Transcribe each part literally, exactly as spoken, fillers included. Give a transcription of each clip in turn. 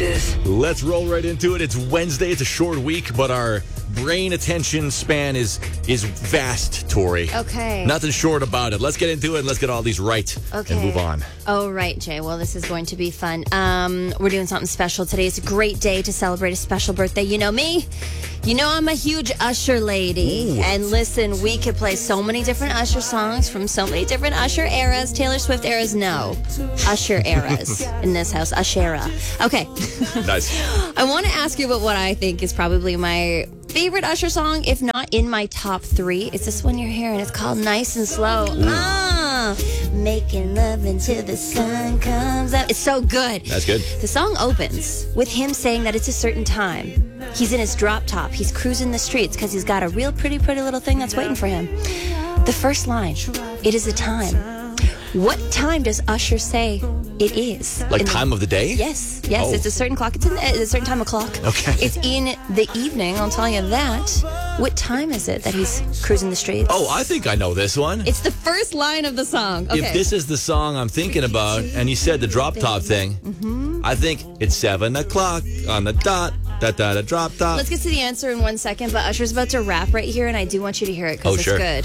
is. Let's roll right into it. It's Wednesday. It's a short week, but our brain attention span is is vast, Tori. Okay. Nothing short about it. Let's get into it and let's get all these right Okay. and move on. Oh, right, Jay. Well, this is going to be fun. Um, we're doing something special today. It's a great day to celebrate a special birthday. You know me. You know I'm a huge Usher lady. Ooh. And listen, we could play so many different Usher songs from so many different Usher eras. Taylor Swift eras, no. Usher eras in this house. Ushera. Okay. Nice. I want to ask you about what I think is probably my favorite Usher song, if not in my top three. It's this one you're hearing. It's called Nice and Slow. Ah, making love until the sun comes up. It's so good. That's good. The song opens with him saying that it's a certain time. He's in his drop top. He's cruising the streets because he's got a real pretty, pretty little thing that's waiting for him. The first line, it is a time. What time does Usher say it is? Like In time the, of the day? Yes, yes. Oh. It's a certain clock. It's, in the, it's a certain time o'clock. Okay. It's in the evening, I'll tell you that. What time is it that he's cruising the streets? Oh, I think I know this one. It's the first line of the song. Okay. If this is the song I'm thinking about, and you said the drop top thing, mm-hmm. I think it's seven o'clock on the dot. Da, da, da, drop top. Let's get to the answer in one second, but Usher's about to rap right here, and I do want you to hear it because Oh, it's sure. good.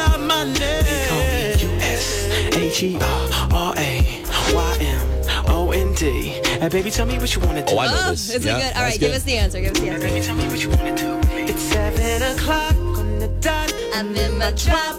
U S H E R R A Y M O N D. And baby, tell me what you want to do. Oh, I know Oh, this. is Yeah, it good? All that's right, give us the answer. Give us the answer. Baby, tell me what you want to do. It's seven o'clock on the dot. I'm in my drop.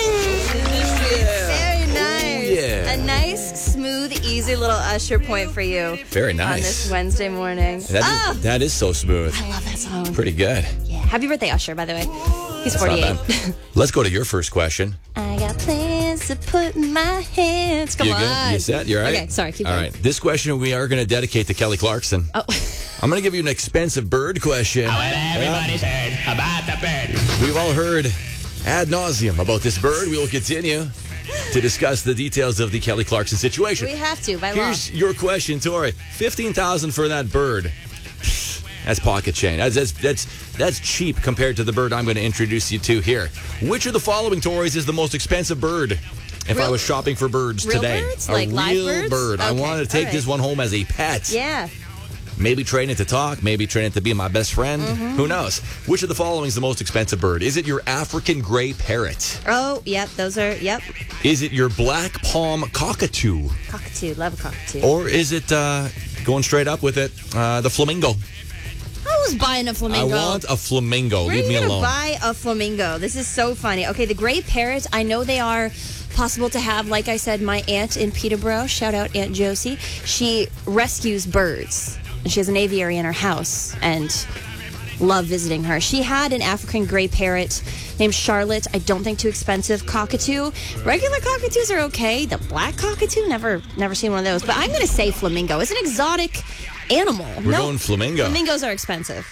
Very nice. yeah. A nice, smooth, easy little Usher point for you. Very On nice. this Wednesday morning. That is, Ah, that is so smooth. I love that song. Pretty good. Yeah. Happy birthday, Usher, by the way. He's That's not forty-eight. bad. Let's go to your first question. I got plans to put in my hands. Come you on. good? You set? You all right? Okay, sorry. Keep All going. right. This question we are going to dedicate to Kelly Clarkson. Oh. I'm going to give you an expensive bird question. Everybody's heard about the bird. We've all heard ad nauseum about this bird. We will continue to discuss the details of the Kelly Clarkson situation. We have to, by law. Here's your question, Tori. fifteen thousand dollars for that bird. That's pocket change. That's, that's that's that's cheap compared to the bird I'm going to introduce you to here. Which of the following, Tories, is the most expensive bird? If Real- I was shopping for birds real today, birds? a Like real live birds? bird. I Okay, wanted to take all this right. one home as a pet. Yeah. Maybe train it to talk. Maybe train it to be my best friend. Mm-hmm. Who knows? Which of the following is the most expensive bird? Is it your African gray parrot? Oh, yep. Those are, yep. Is it your black palm cockatoo? Cockatoo. Love a cockatoo. Or is it, uh, going straight up with it, uh, the flamingo? I was buying a flamingo. I want a flamingo. Where Leave are me you gonna alone. buy a flamingo? This is so funny. Okay, the gray parrots, I know they are possible to have. Like I said, my aunt in Peterborough, shout out Aunt Josie, she rescues birds. And she has an aviary in her house and love visiting her. She had an African gray parrot named Charlotte. I don't think too expensive. Cockatoo. Regular cockatoos are okay. The black cockatoo, never never seen one of those. But I'm going to say flamingo. It's an exotic animal. We're No, going flamingo. Flamingos are expensive.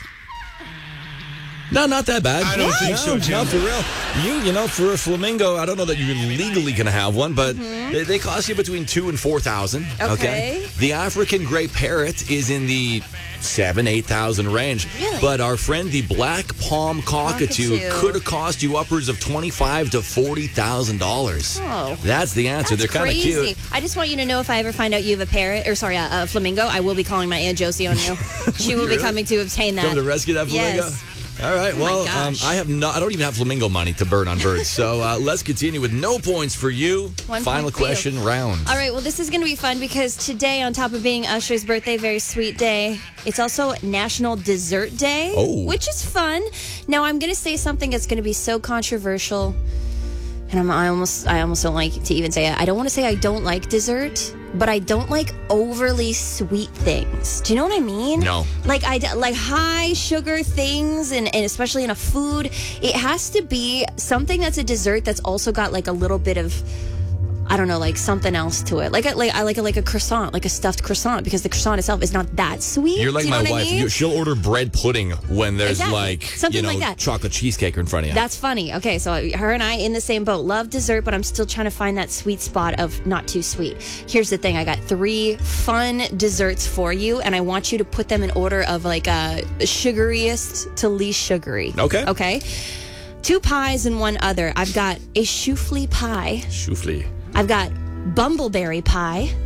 No, not that bad. I don't What? think so, No, Jim. no, for real. You, you know, for a flamingo, I don't know that you're legally going to have one, but they, they cost you between two and four thousand. Okay. The African gray parrot is in the seven, eight thousand range. Really? But our friend, the black palm cockatoo, Cockatoo. could have cost you upwards of twenty-five to forty thousand dollars. Oh. That's the answer. That's They're kind of crazy. cute. I just want you to know if I ever find out you have a parrot, or sorry, a, a flamingo, I will be calling my Aunt Josie on you. She will be Really? coming to obtain that. Come to rescue that flamingo. Yes. All right. Oh my well, um, gosh. I have not. I don't even have flamingo money to burn on birds. So uh, let's continue with no points for you. One Final point for you. question round. All right, well, this is going to be fun because today, on top of being Usher's birthday, very sweet day, it's also National Dessert Day, Oh. which is fun. Now, I'm going to say something that's going to be so controversial, and I'm, I almost, I almost don't like to even say it. I don't want to say I don't like dessert, but I don't like overly sweet things. Do you know what I mean? No. Like I d- like high sugar things, and, and especially in a food, it has to be something that's a dessert that's also got like a little bit of, I don't know, like something else to it. Like a, like I like a, like a croissant, like a stuffed croissant, because the croissant itself is not that sweet. You're like Do you know my what I wife. mean? You, she'll order bread pudding when there's Exactly. like Something you know like that. chocolate cheesecake in front of you. That's funny. Okay, so her and I in the same boat. Love dessert, but I'm still trying to find that sweet spot of not too sweet. Here's the thing. I got three fun desserts for you, and I want you to put them in order of like uh, sugariest to least sugary. Okay. Okay. Two pies and one other. I've got a choufle pie. Choufle. I've got bumbleberry pie.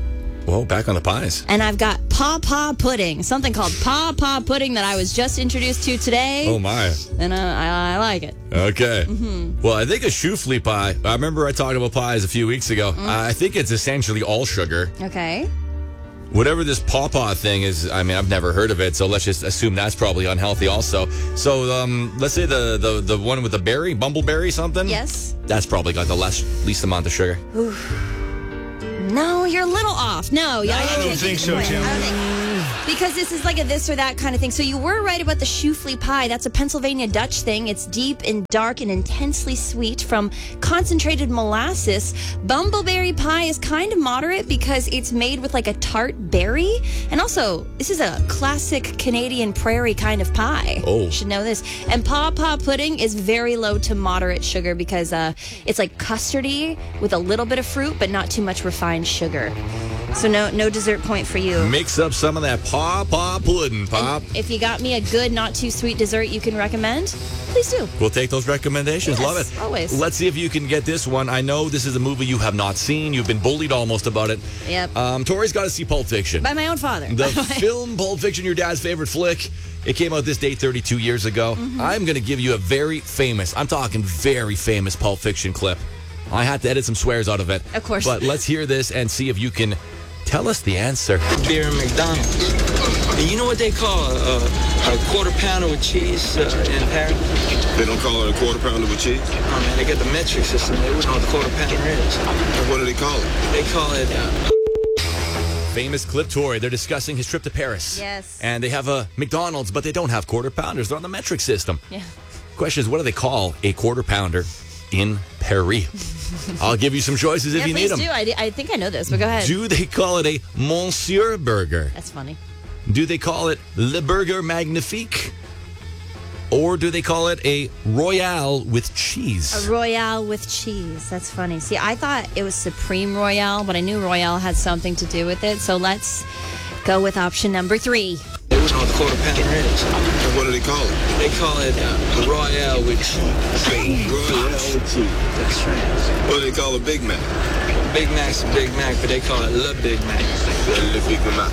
Whoa, back on the pies. And I've got Paw Paw Pudding, something called Paw Paw Pudding that I was just introduced to today. Oh, my. And uh, I, I like it. Okay. Mm-hmm. Well, I think a choufle pie, I remember I talked about pies a few weeks ago. Mm. I think it's essentially all sugar. Okay. Whatever this pawpaw thing is, I mean, I've never heard of it, so let's just assume that's probably unhealthy also. So um, let's say the, the, the one with the berry, bumbleberry something? Yes. That's probably got the less, least amount of sugar. Oof. No, you're a little off. No, yeah, I don't think so, Tim. I don't think. Because this is like a this or that kind of thing. So you were right about the choufle pie. That's a Pennsylvania Dutch thing. It's deep and dark and intensely sweet from concentrated molasses. Bumbleberry pie is kind of moderate because it's made with like a tart berry. And also, this is a classic Canadian prairie kind of pie. Oh. You should know this. And Paw Paw Pudding is very low to moderate sugar because uh, it's like custardy with a little bit of fruit, but not too much refined sugar. So no no dessert point for you. Mix up some of that paw paw pudding, Pop. And if you got me a good, not too sweet dessert you can recommend, please do. We'll take those recommendations. Yes, Love it. always. Let's see if you can get this one. I know this is a movie you have not seen. You've been bullied almost about it. Yep. Um, Tori's got to see Pulp Fiction. By my own father. The film Pulp Fiction, your dad's favorite flick. It came out this date thirty-two years ago. Mm-hmm. I'm going to give you a very famous, I'm talking very famous Pulp Fiction clip. I had to edit some swears out of it. Of course. But let's hear this and see if you can tell us the answer. Beer and McDonald's. And you know what they call a, a quarter pounder with cheese uh, in Paris? They don't call it a quarter pounder with cheese? Oh, man, they got the metric system. They wouldn't know what the quarter pounder is. And what do they call it? They call it... Uh, Famous clip, Tori. They're discussing his trip to Paris. Yes. And they have a McDonald's, but they don't have quarter pounders. They're on the metric system. Yeah. Question is, what do they call a quarter pounder in Paris? I'll give you some choices if yeah, you need them. do. I, I think I know this, but go ahead. Do they call it a Monsieur Burger? That's funny. Do they call it Le Burger Magnifique? Or do they call it a Royale with cheese? A Royale with cheese. That's funny. See, I thought it was Supreme Royale, but I knew Royale had something to do with it. So let's go with option number three. They wouldn't know what the quarter pounder is. And what do they call it? They call it uh, a Royale with cheese. Royale with cheese. That's right. What do they call a Big Mac? Big Mac's a Big Mac, but they call it Le Big Mac. Le Big Mac.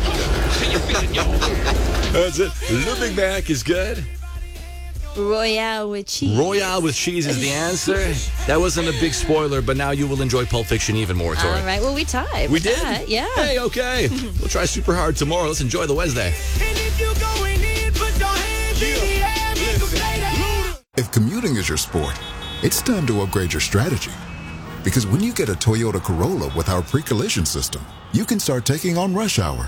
That's it. Le Big Mac is good. Royale with cheese. Royale with cheese is the answer. That wasn't a big spoiler, but now you will enjoy Pulp Fiction even more, Tori. All right. Well, we tied. We did? That, yeah. Hey, okay. We'll try super hard tomorrow. Let's enjoy the Wednesday. If commuting is your sport, it's time to upgrade your strategy. Because when you get a Toyota Corolla with our pre-collision system, you can start taking on rush hour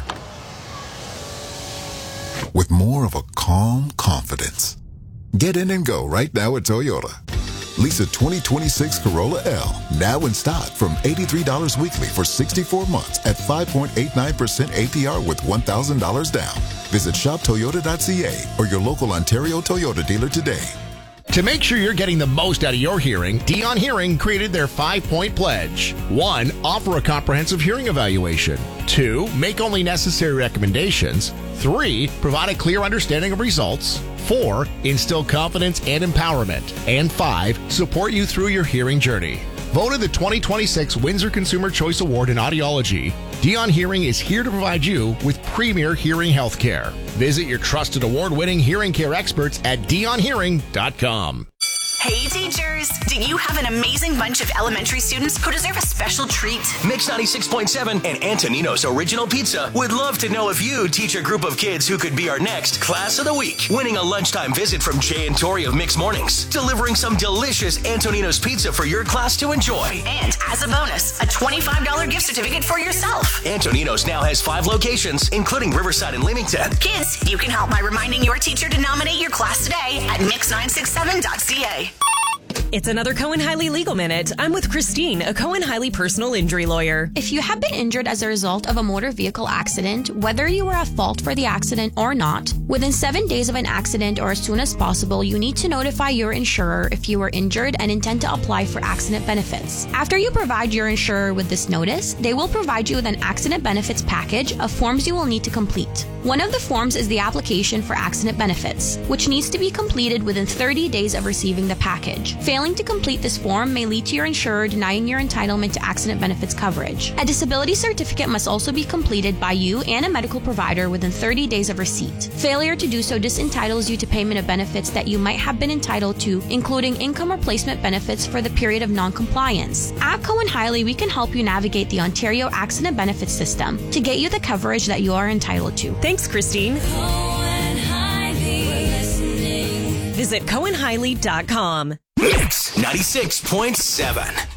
with more of a calm confidence. Get in and go right now at Toyota. Lease a twenty twenty-six Corolla L now in stock from eighty-three dollars weekly for sixty-four months at five point eight nine percent A P R with one thousand dollars down. Visit shop toyota dot c a or your local Ontario Toyota dealer today. To make sure you're getting the most out of your hearing, Dion Hearing created their five-point pledge. One, offer a comprehensive hearing evaluation. Two, make only necessary recommendations. Three, provide a clear understanding of results. Four, instill confidence and empowerment. And five, support you through your hearing journey. Voted the twenty twenty-six Windsor Consumer Choice Award in Audiology, Dion Hearing is here to provide you with premier hearing health care. Visit your trusted award-winning hearing care experts at dion hearing dot com. Hey teachers, do you have an amazing bunch of elementary students who deserve a special treat? Mix ninety-six point seven and Antonino's Original Pizza would love to know if you teach a group of kids who could be our next Class of the Week, winning a lunchtime visit from Jay and Tori of Mix Mornings, delivering some delicious Antonino's Pizza for your class to enjoy. And as a bonus, a twenty-five dollars gift certificate for yourself. Antonino's now has five locations, including Riverside and Leamington. Kids, you can help by reminding your teacher to nominate your class today at mix nine six seven dot c a. It's another Cohen-Hiley Legal Minute. I'm with Christine, a Cohen-Hiley personal injury lawyer. If you have been injured as a result of a motor vehicle accident, whether you were at fault for the accident or not, within seven days of an accident or as soon as possible, you need to notify your insurer if you were injured and intend to apply for accident benefits. After you provide your insurer with this notice, they will provide you with an accident benefits package of forms you will need to complete. One of the forms is the application for accident benefits, which needs to be completed within thirty days of receiving the package. Failing to complete this form may lead to your insurer denying your entitlement to accident benefits coverage. A disability certificate must also be completed by you and a medical provider within thirty days of receipt. Failure to do so disentitles you to payment of benefits that you might have been entitled to, including income replacement benefits for the period of non-compliance. At Cohen-Hiley, we can help you navigate the Ontario Accident Benefits System to get you the coverage that you are entitled to. Thanks, Christine. Visit Cohen Hiley dot com. Mix ninety-six point seven.